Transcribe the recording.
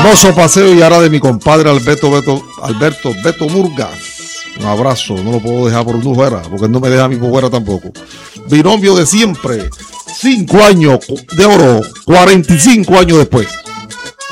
Hermoso paseo y ahora de mi compadre Alberto Beto Murgas. Un abrazo, no lo puedo dejar por una fuera, porque él no me deja a mí por fuera tampoco. Binomio de siempre, 5 años de oro, 45 años después.